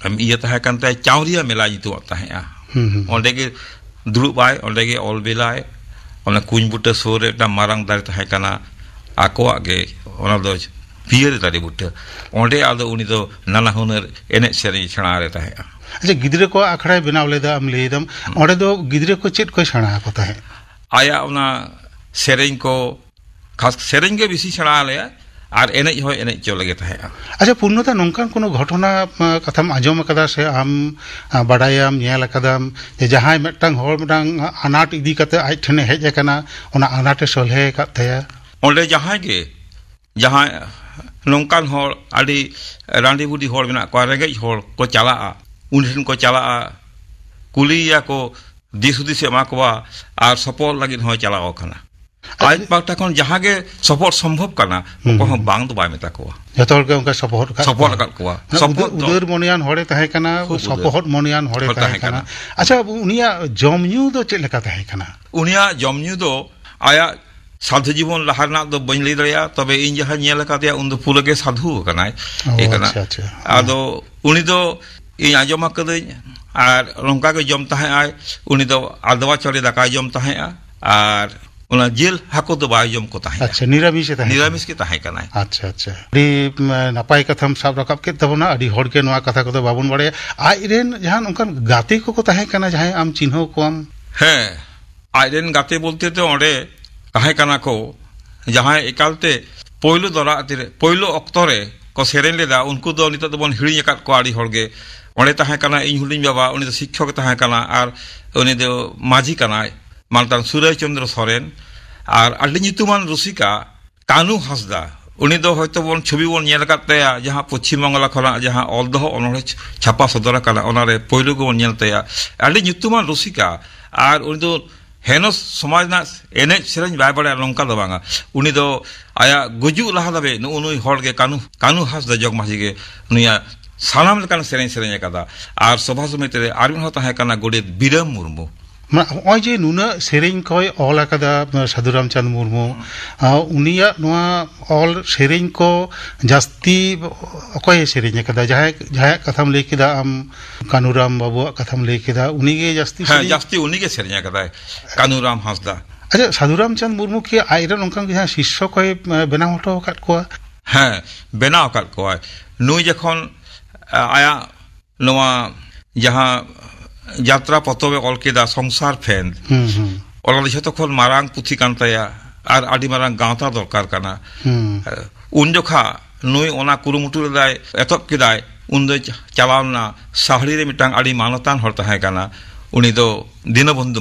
iya tahan kan tay Chauria Mela itu tahan onde ge dulu bay onde ge all belai ona kuny buta sore da marang dari tahan kana aku ge ona do biar dari buta onde ado uni do nana huner enek seri chana re tahan अच्छा गिदरे को आखड़ा बिना लेदा हम लेदम और दो गिदरे को चेट को छणा होता है आया उना सेरेंग को खास सेरेंग के विषय छणा ले और एने हो एने चले गए है अच्छा पूर्णता नोंकान कोनो घटना कथम आजम कदा से हम बडायाम नेल कदम जे जहां मिटटांग होर मिटटांग अनाट इदी कते आज ठने हेज कना ओना अनाटे सोलहे कते ओंडे जहां नोंकान होर आडी रांडी बुडी होर बिना को रेगे होर को चला उन्हें को चला कुलिया को दिसुदी से माकवा और सपोर्ट लगिन हो चला खाना आज पाटा कौन जहाँ के सपोर्ट संभव करना को हम बांग तो बाय में तक हुआ जतोर के उनका सपोर्ट कर हुआ सपोर्ट उधर मोनियान होड़े तहे कना सपोर्ट मोनियान होड़े तहे कना अच्छा उनिया जमन्यू दो चेक लगा तहे कना उनिया जमन्यू दो आया साधु जीवन लहरना दो बन ले दरिया तबे इन जहाँ नियल काते उन दो पूरे के साधु करना है कना आदो उनी दो इन आजमा कदे और नौका के जम तहे आय उनी दो आदवा चले दका जम तहे और उना जेल हाको दो बाय जम को तहे अच्छा निरामिष के तहे कना अच्छा अच्छा अडी नापाय कथम साब रकाब के तबना अडी होड़ के नवा कथा को तो बाबुन बड़े आइरेन जहां उनकन गाते को तहे कना जहां आम चिन्हो कोम है आइरेन गाते बोलते तो ओडे तहे कना को जहां एकालते पोइलो दरा पोइलो अक्तरे को सेरेन लेदा उनको दो नित दबन हिड़ी एकात को आडी होड़ के ओडे तहे कना इन हुलिन बाबा उनी तो शिक्षक तहे कना और उनी दो माझी कना मालतान सूरज चंद्र सोरेन और अल्ली नितुमान रुसिका कानू हसदा उनी दो होयतो बोन छवि बोन नेल कातेया जहां पश्चिम बंगला खना जहां ऑलदो ओनरे छापा सदरा कना ओनारे पोइलो को नेल तया अल्ली नितुमान रुसिका और उनी दो हेनो समाजना एने सेरेन बाय बडा लंका दो बांगा उनी दो आया गुजु लहा दबे नुई होड़ के कानू हसदा जगमासी के नुया सानाम लेकान सेरेन कदा और सभा समिति आरबिन होता है कना गोडे बिरम मुर्मू ओय जे नुना सेरेन कोय ऑल कदा साधुराम चंद मुर्मू उनिया नुआ ऑल सेरेन को जास्ती कोय सेरेन कदा जहां कथम ले केदा आम कानूराम बाबू कथम ले केदा उनी के जास्ती हां जास्ती उनी के सेरेन कदा कानूराम हंसदा अच्छा साधुराम चंद मुर्मू के आइरन उनका जहां शिष्य कोय बेना हटो काट को हां बेना काट को नुई जखन आया नवा जहां यात्रा पतोबे ऑल केदा संसार फेन ओला जतो खन मारांग पुथि कानताया और आदि मारांग गांवता दरकार काना उन जोखा नुई ओना कुरुमुटु लेदाय एतप केदाय उन दो चलावना साहड़ी रे मिटांग आदि मानतान हर तहे काना उनी दो दीनबंधु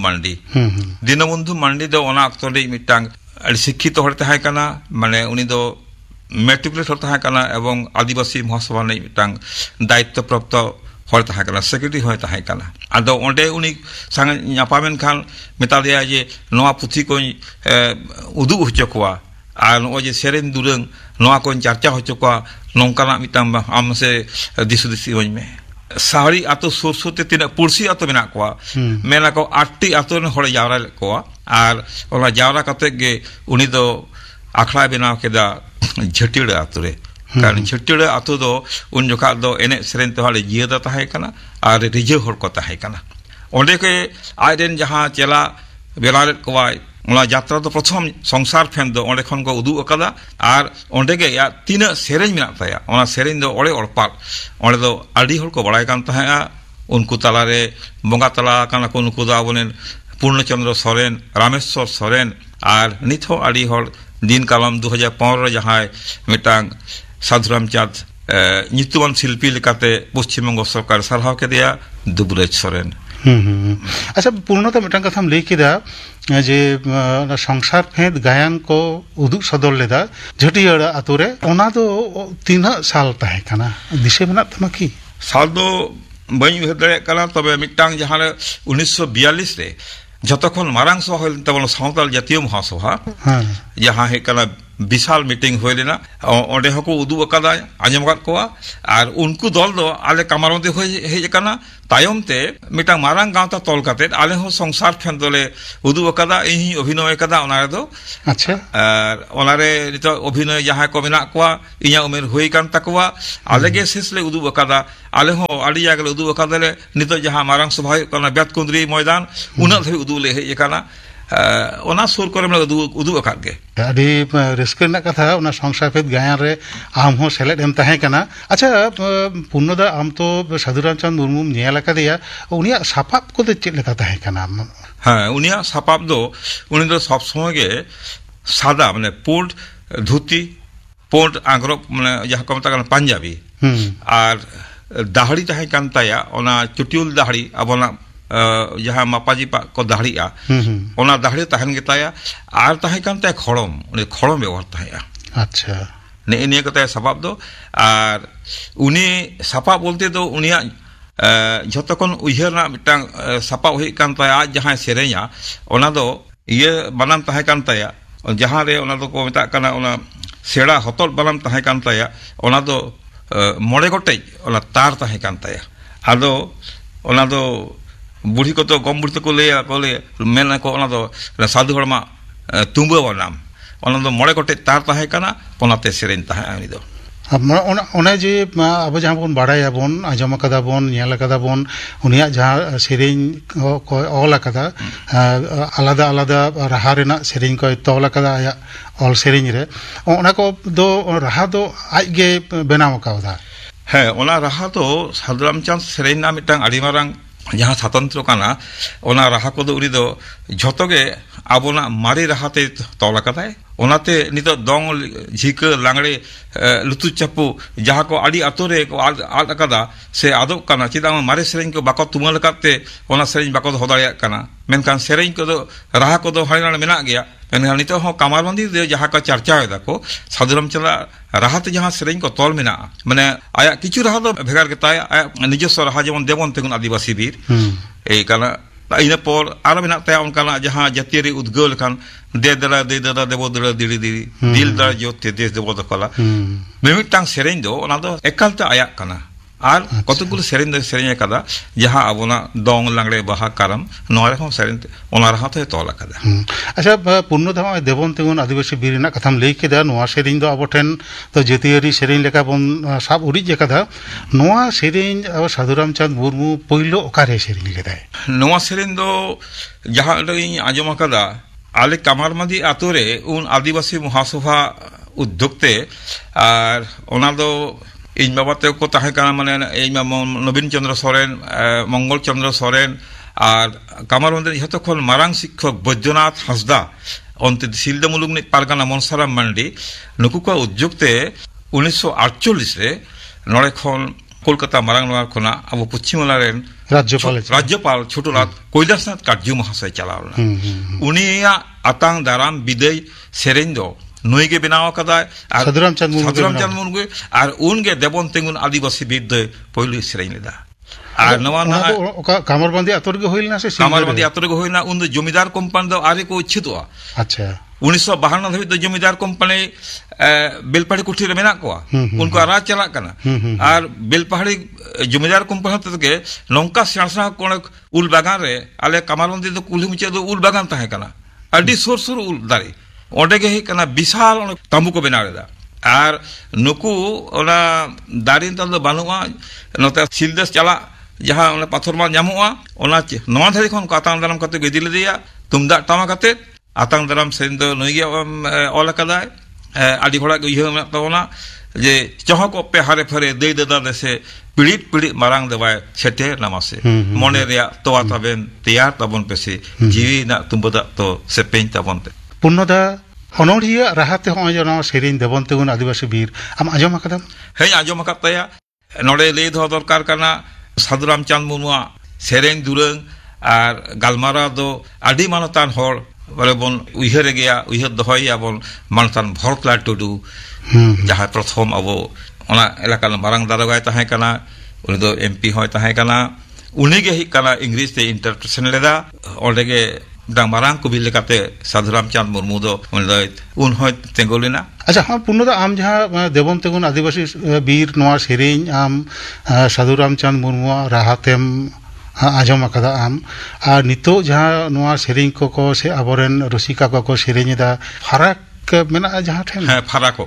मांडी दो ओना अक्तोले मिटांग आदि शिक्षित हर तहे काना माने उनी दो मेट्रिकुलेट हर तहे काना एवं आदिवासी महासभा ने मिटांग दायित्व प्राप्त हर तहे काना सेक्रेटरी हर तहे काना आदो ओंडे उनी संग न्यापामेन खान मेता दिया जे नोआ पुथि को उदु होचकोआ और नो जे सेरेन दुरंग नोआ को चर्चा होचकोआ नोंकाना मिटांग आम से दिसुदिसी वኝ में साहरी आतो सोरसोते तिना पुरसी आतो मेना कोआ मेना को 8टी आतो ने हर जावरा कोआ और ओला जावरा कते गे उनी दो आखड़ा बेनाव केदा झटिड़ आतुरे कारण झटिड़ आतु दो उन जोखा दो एने सेरेन तो हाले जियदा तहे कना और रिजे होर को तहे कना ओंडे के आइडेन जहां चला बेलारे कोवाय ओला यात्रा तो प्रथम संसार फेन दो ओंडे खन को उदु अकदा और ओंडे के या तीन सेरेन मिना तया ओना सेरेन दो ओड़े ओड़पाक ओंडे दो आडी होर को बड़ाय कान तहेआ उनको तलारे बंगा तला काना को उनको दा बोने पूर्णचंद्र सोरेन रामेश्वर सोरेन और निथो आडी होर दिन कालम 2015 जहां मिटांग साधुराम चंद नितुमान शिल्पी लेकाते पश्चिम बंग सरकार सरहाव के दिया दुबरेज सोरेन अच्छा पूर्णता मिटांग कथम ले केदा जे संसार फेद गायन को उदुग सदर लेदा झटियाड़ा आतुरे ओना दो 3 साल तहे कना दिशे मेना तमा की साल दो बई हेदरे कना तबे मिटांग जहां 1942 रे जतखन मारांग सभा तबन सावताल जातीय महासभा जहां हे कना বিশাল মিটিং হয়ে লেনা ওঁডে হকো উদুগ আকাদা আঁজম আকাদ কোয়া আর উনকু দল দো আলে কামারবন্দি হেজ আকানা তায়মতে মিটাং মারাং গাঁওতা তল কাতে আলে হো সংসার ফেন দলে উদুগ আকাদা ইহি অভিনয় আকাদা ওনারে দো আচ্ছা আর ওনারে নিতো অভিনয় যাহা কো মেনা কোয়া ইয়া উমের হই কান তাকোয়া আলে গে শেষলে উদুগ আকাদা আলে হো আড়ি জায়গালে উদুগ আকাদালে নিতো যাহা মারাং সভা কানা ব্যাতকুন্দ্রি ময়দান উনা ধরে উদুগ লে হেজ আকানা ওনা সুর করে উদুগ আকাদ গে আদি রিস্ক রেনাক কথা ওনা সংসার ফেদ গায়ান রে আম হো সেলেদ এম তাহে কানা আচ্ছা পূর্ণদা আম তো সাধুরামচাঁদ মুর্মু নেল আকাদেয়া উনিয়া সাপাব কোদে চেদ লেকা তাহে কানা হ্যাঁ উনিয়া সাপাব দো উনি তো সব সময় গে সাদা মানে পোর্ট ধুতি পোর্ট আংগ্রব মানে যাহা কো মেতা কানা পাঞ্জাবি আর দাহড়ি তাহে কান তায়া ওনা চুটিউল দাহড়ি আবনা যাহা মাপাজি পা কো দাহড়িয়া ওনা দাহড়ি তাহেন গে তায়া আর তাহে কান তায়া খড়ম উনি খড়ম ব্যবহার তাহেয়া আচ্ছা নিয়ে কথা সাপাব দো আর উনি সাপাব বলতে তো উনিয়া যতক্ষণ উইহার না মিটাং সাপাব হই কান তায়া আজ যাহা সেরেña ওনা দো ইয়ে বানাম তাহে কান তায়া যাহা রে ওনা দো কো মেতা কানা ওনা সেড়া হতল বানাম তাহে কান তায়া ওনা দো মড়ে গটেj ওনা তার তাহে কান তায়া আদো ওনা দো বুড়ি কো তো গম বুড়ি কো লেয়া বলে মেনা কো ওনা দো সাধু হড়মা তুম্বা বানাম ওনা দো মড়ে গটেj তার তাহে কানা ওনাতে সেরেñ তাহে উনি দো ওনা যে আবো যাহা বন বাড়ায়া বন আঁজম আকাদা বন নেল আকাদা বন উনিয়া যাহা সেরেñ কো অল আকাদা আলাদা আলাদা রাহা রেনা সেরেñ কো তল আকাদা আয়া অল সেরেñ রে ওনা কো দো রাহা দো আজ গে বেনাও আকাদা হ্যাঁ ওনা রাহা তো সাধুরামচাঁদ সেরেñ না মিটাং আড়ি মারাং যাহা স্বাতন্ত্র কানা ওনা রাহা কো দো উনি দো ঝতগে আবনা মারি রাহাতে তল আকাদায় ওনাতে নিতো দং ঝিকা লাংড়ে লুতু চাপু যাহা কো আড়ি আতরে কো আদ আকাদা সে আদব কানা চিদাং মারে সেরেñ কো বাকো তুমাল কাতে ওনা সেরেñ বাকো দো হদাড়িয়া কানা মেনকান সেরেñ কো দো রাহা কো দো হাড়িনা মেনা গিয়া মেনকাन नितो हो कामारबंदी दे जहाँ का चर्चा है दाको साधुरामचाँद राहते जहाँ सेरेñ को तौल मेना माने आया किचु राहा दो भेगार के ताय निजस्व राहा जेमन देवन तेगुन आदिवासी बीर ए काना इन पर आरो मेना ताया उनकाना जहाँ जातीय उद्गव लेखान दे दला देबो दला दिड़ी दिड़ी दिल दला जोते देश देबो दकला मिमिटांग सेरेñ दो ओना दो एकालते आया काना আর কতগুলো সেরেñ দো সেরেñ আকাদা যাহা আবনা দং লাংড়ে বাহা কারাম নয় রকম সেরেñ ওনার হাতে তল আকাদা আচ্ছা পূর্ণধাম দেবন তেগুন আদিবাসী বীর রেনাক কথাম লই কেদা নোয়া সেরেñ দো আবো ঠেন তো জাতীয়ারি সেরেñ লেখা বন সাব উড়িজ আকাদা নোয়া সেরেñ সাধুরামচাঁদ মুর্মু পইলো ওকারে সেরেñ লেদায় নোয়া সেরেñ দো যাহা ইñ আঁজম আকাদা আলে কামারমাদি আতরে উন আদিবাসী মহাসভা উদ্যোগতে আর ওনা দো ᱤᱧ ᱵᱟᱵᱟ ᱛᱮᱠᱚ ᱛᱟᱦᱮᱸ ᱠᱟᱱᱟ ᱢᱟᱱᱮ ᱤᱧ নবীন চন্দ্র সরেন মঙ্গল চন্দ্র সরেন আর কামারবন্দের ᱡᱷᱚᱛᱚ ᱠᱷᱚᱱ ᱢᱟᱨᱟᱝ শিক্ষক বৈদ্যনাথ হাঁসদা অন্তে শিলদা মুলুগ পারগানা মনসারাম মান্ডি নুকু ᱠᱚ উদ্যোগতে 1948 রে নড়ে খন কলকাতা মারাং নগর খনা আবো পশ্চিমবাংলা রেন রাজ্যপাল ছোটনাথ কৈলাসনাথ কার্য মহাশয় চালাওনা উনিয়া আতাং দারাম বিদায় সেরেñ দো নইগে বেনাও আকাদা সাধুরামচাঁদ মুর্মু আর উনগে দেবন তেগুন আদিবাসী বিরুদ্ধে পইলি সেরেñ লেদা আর নওয়া না কামারবন্দি আতরগে হইল না সে কামারবন্দি আতরগে হইল না উন জমিদার কোম্পানি দো আরে কো উচ্ছিতোয়া আচ্ছা 1952 ধাবিত জমিদার কোম্পানি বেলপাহাড়ি কুঠিরে মেনা কোয়া উনকো রাজ চালাক কানা আর বেলপাহাড়ি জমিদার কোম্পানি থেকে নৌকা সেঁড়া কোন উল বাগান রে আলে কামারবন্দি দো কুলি মুচে দো উল বাগান তাহে কানা আডি সুর সুর উল দারি ওডে গে কানা বিশাল তাম্বু কো বেনা রেদা আর নুকু ওনা দারিন তাল দো বানুয়া নতে সিলদেশ চালা যাহা ওনা পাথরমা ᱧᱟᱢᱚᱜᱼᱟ ওনা নওয়া ধারি খন আতাং দারাম কাতে গেদিলে দিয়া তুমদা টামা কাতে আতাং দারাম সেন দো নইগে অল কাদায় আডি ঘোড়া গে ইহ তাওনা যে চহক পে হারে ফরে দেই দাদা দেশে পিড়িত পিড়িত মারাং দেবায় সেটে নামাসে মনে রেয়া তোয়া তাবেন তেয়ার তাবন পেছে জিবি না তুমবদা তো সে পেñ তাবন পূর্ণদা অনড়িয়া রাহাতে হয় যেন সেরেñ দেবন তেগুন আদিবাসী বীর আম আঁজম আকাদাম হ্যাঁ আঁজম আকাদ তায়া নড়ে লেই দো দরকার কানা সাধুরামচাঁদ মুর্মুয়া সেরেñ দুরং আর গালমারা দো আডি মানতান হর বলে বন উইহারে গিয়া উইহার দহইয়া বন মানতান ভরতলাল টুডু যাহা প্রথম আবো ওনা এলাকা মারাং দারোগায় তাহে কানা উনি দো এমপি হয় তাহে কানা উনি গে হিক কানা ইংলিশ তে ইন্টারপ্রেশন লেদা ওডেগে dang marang ko bilekate Sadhuram Chand Murmu do un hoy tengolina. अच्छा हाँ पुनः आम जहाँ देवम तेगुन आदिवासी बीर नवा सेरें आम साधुराम चंद मुर्मू राहतेम आजम अकदा आम और नितो जहाँ नवा सेरें को से अबोरेन रसिका को सेरें दा फरक मेना जहाँ ठेन हाँ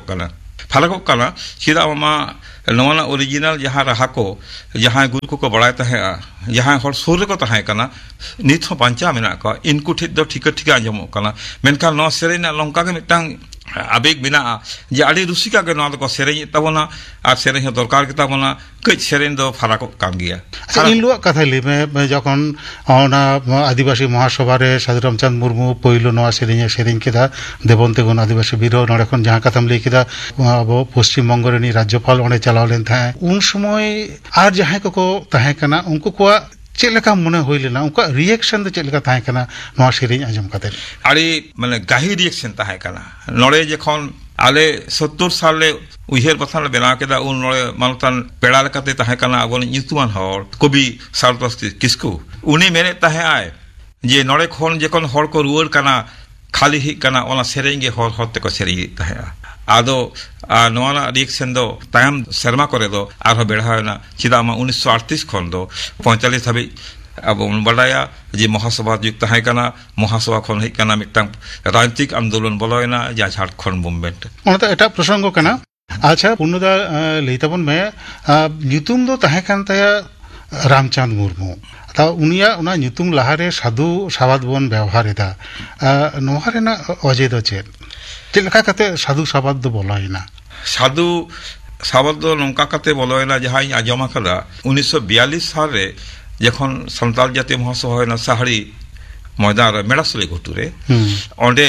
फरक कना चिदा मामा नवा ओरिजिनल जहाँ रहा को जहाँ गुरु को बढ़ाता है जहाँ हर सूर्य को तहां कना नित हो पंचा मेना को इनको ठीक दो ठीक आजमो कना मेनका नवा सेरें लंका के मिटांग आवेग बिना जे आड़ी रुसिका के नवा को सेरें तबना और सेरें दरकार के तबना कई सेरें दो फरक कान गया इन लोग कथा ली मैं जखन ओना आदिवासी महासभा रे साधुराम चंद मुर्मू पहिलो नवा सेरें केदा देवंते गुण आदिवासी बीरो नोडे खन जहां कथाम लई केदा अब पश्चिम बंग रेनी राज्यपाल ओने चलाव लेन था उन समय आर जहां को तहां कना उनको को चेलका मने होई लेना उनका रिएक्शन तो चेलका तहां कना नवा सेरें आजम कते आड़ी माने गाही रिएक्शन तहां कना नोडे जखन आले 70 साल उइहेर बथान बेना केदा उन नोडे मानतान पेड़ा लेकाते तहां कना अबन युतुमान हर कवि सारदास किस्कू उनी मेने तहां आए जे नोडे खन जखन हर को रुवर कना खाली ही कना ओना सेरें गे हर हते को सेरें तहां आदो नोना रिएक्शन दो तायम शर्मा करे दो आरो बेढ़ाना चिदा मा 1938 खन दो 45 हबी अब उन बड़ाया जे महासभा युक्त है कना महासभा खन है कना मिटतां राजनीतिक आंदोलन बोलोयना जा झारखंड मूवमेंट ओना एटा प्रसंग कना अच्छा पुनदा लेताबन में ᱧᱩᱛᱩᱢ दो तहां कान तया रामचंद मुर्मू ता उनिया उना ᱧᱩᱛᱩᱢ लाहारे साधु साबाद बन व्यवहार एदा नोहा रेना अजे दो चेत चेलका कते साधु साबाद दो बोलायना साधु साबाद दो नोंका कते बोलायना जहां आजमा कदा 1942 साल रे जखन संताल जाति महासभा होना साहड़ी मैदान मेड़ासले घुटुरे ओंडे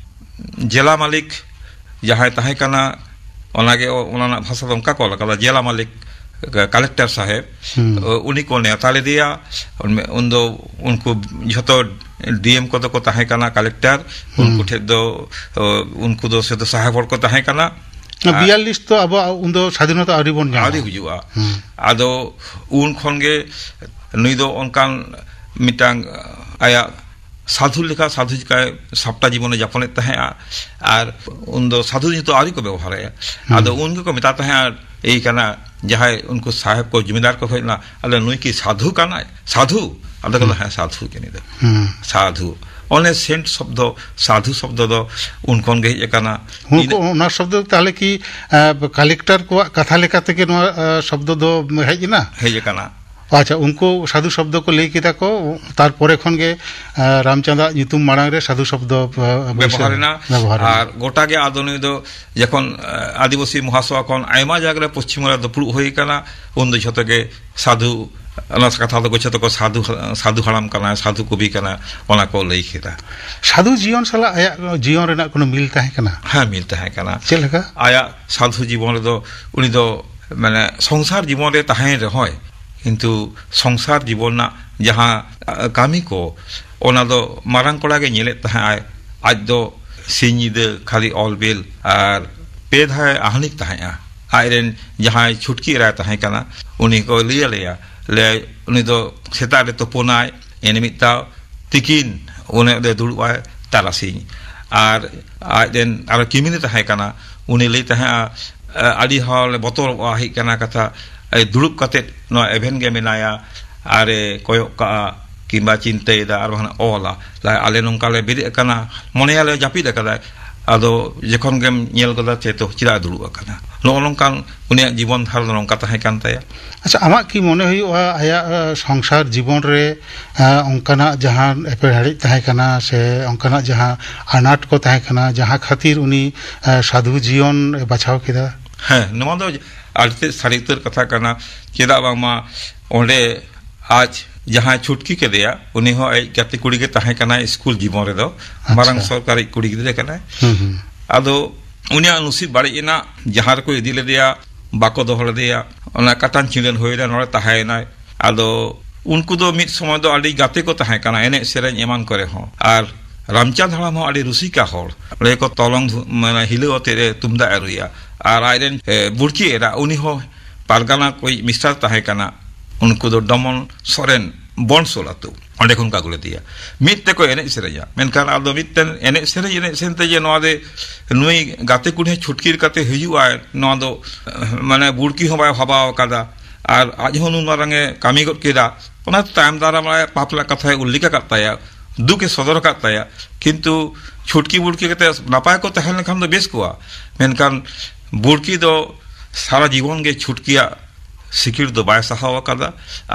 जिला मालिक जहां तहां कना ओनागे ओना भाषा नोंका को लकदा जिला मालिक कलेक्टर साहेब उन्हीं को नेता ले दिया उन दो उनको जो डीएम को तो तहां कना कलेक्टर उनको ठे दो उनको दो से तो साहेब को तहां कना 42 तो अब उन दो स्वाधीनता आरी बन जा आरी हुजुआ आदो उन खनगे नुई दो उनकान मिटांग आया साधु लेखा साधु का सप्ताह जीवन जापन तहां और उन दो साधु जी तो आरी को व्यवहार है आदो उनको को मिताता है यही कना जहां उनको साहेब को जिम्मेदार को होइना अले नुई की साधु कना साधु अदे को है साधु के नहीं साधु ओने सेंट शब्द साधु शब्द दो उनकोन गे एकना उनको ना शब्द ताले की कलेक्टर को कथा लेकाते के शब्द दो हेजना हेजना अच्छा उनको साधु शब्द को ले किदा को तार परे खन गे रामचंद्र ᱧᱩᱛᱩᱢ मांग रे साधु शब्द व्यवहारना और गोटा गे आदोनी दो जखन आदिवासी महासभा खन आयमा जागरे पश्चिम रे दुपुड़ होई कना उन दो जतो गे साधु अनस कथा दो जतो को साधु साधु हराम कना साधु कवि कना ओना को लई खिदा साधु जीवन साला आया जीवन रेना कोनो मिल ताहे कना हां मिल ताहे कना चेलका आया साधु जीवन दो उनी दो माने संसार जीवन रे ताहे रे होय किंतु संसार जीवन जहां कामी को ओना दो मारांग कोड़ा के नेले तहां आज दो सिंजीदे खाली ऑलबेल और पेद है आहनिक तहां आयरन जहां छुटकी रहा तहां कना उनी को लिया लिया ले उनी दो सेता रे तो पोनाय एनिमिता तिकिन उने दे दुड़वा तारासी और आयरन और किमिनी तहां कना उनी ले तहां आदि हॉल बोतल वाही कना कथा दुड़ुब कते नो एवेन गे मेनाया आरे कोयो का किंबा चिंतेदा आर बहना ओला ला आले नोंका ले बिदे कना मनेयाले जापिद कदा आदो जखन गेम नेल कदा चेतो चिरा दुड़ुब कना नो नोंकान उनिया जीवन धार नोंका ताहे कान ताया अच्छा आमा की मने हुआ आया संसार जीवन रे अंकना जहां एपेहाड़ी ताहे कना से अंकना जहां अनाट को ताहे कना जहां खातिर उनी साधु जीवन बचाव केदा है नोमा दो आलते सारितर कथा करना चेदा बामा ओंडे आज जहां छुटकी के दिया उनी हो आई गति कुड़ी के ताहे कना स्कूल जीवन रे दो मारंग सरकारी कुड़ी गिदरे कना आदो उनिया नुसी बाड़ी इना जहां को इदिले दिया बाको दोहल दिया ओना कटान चिलन होइरा नोरे ताहे ना आदो उनको दो मिट समय दो आडी गाते को ताहे कना एने सेरेन एमान करे हो और रामचंद हराम हो आडी रुसिका होर ले को तलंग माने हिलो तेरे तुमदा एरिया और आयरन बुड़की एरा उनी हो पारगाना कोई मिस्टर ताहे कना उनको दो डमन सोरेन बन सोलातु ᱚᱸᱰᱮ ᱠᱷᱚᱱ ᱠᱚ ᱟᱹᱜᱩ ᱞᱮᱫᱮᱭᱟ ᱢᱤᱫ ᱛᱮᱠᱚ ᱮᱱᱮᱡ ᱥᱮᱨᱮᱧᱟ ᱢᱮᱱᱠᱷᱟᱱ ᱟᱫᱚ ᱢᱤᱫᱴᱮᱱ ᱮᱱᱮᱡ ᱥᱮᱨᱮᱧ ᱛᱮ ᱡᱮ ᱱᱚᱣᱟ ᱫᱚ ᱱᱩᱭ ᱜᱟᱛᱮ ᱠᱩᱲᱤ ᱪᱷᱩᱴᱠᱤᱨ ᱠᱟᱛᱮ ᱦᱤᱡᱩᱜᱼᱟᱭ ᱱᱚᱣᱟ ᱫᱚ ᱢᱟᱱᱮ ᱵᱩᱲᱠᱤ ᱦᱚᱸ ᱵᱟᱭ ᱵᱷᱟᱵᱟᱣ ᱟᱠᱟᱫᱟ ᱟᱨ ᱟᱡ ᱦᱚᱸ ᱱᱩᱱ ᱢᱟᱨᱟᱝ ᱮ ᱠᱟᱹᱢᱤ ᱜᱚᱫ ᱠᱮᱫᱟ ᱚᱱᱟ ᱛᱟᱭᱚᱢ ᱫᱟᱨᱟᱢ ᱯᱟᱯᱞᱟ ᱠᱟᱛᱷᱟᱭ ᱩল্ᱞᱮᱠᱷ ᱟᱠᱟᱫ ᱛᱟᱭᱟ ᱫᱩᱠ ᱮ ᱥᱚᱫᱚᱨ ᱟᱠᱟᱫ ᱛᱟᱭᱟ ᱠᱤᱱᱛᱩ ᱪᱷᱩᱴᱠᱤ ᱵᱩᱲᱠᱤ ᱠᱟᱛᱮ ᱱᱟᱯᱟᱭ ᱠᱚ ᱛᱟᱦᱮᱸ ᱞᱮᱱᱠᱷᱟᱱ ᱫᱚ ᱵᱮᱥ ᱠᱚᱜᱼᱟ ᱢᱮᱱᱠᱷᱟन ᱵᱩᱲᱠᱤ ᱫᱚ ᱥᱟᱨᱟ ᱡᱤᱵᱚᱱ ᱜᱮ ᱪᱷᱩᱴᱠᱤᱭᱟᱜ ᱥᱤᱠᱤᱲ ᱫᱚ ᱵᱟᱭ ᱥᱟᱦᱟᱣ ᱟᱠᱟᱫᱟ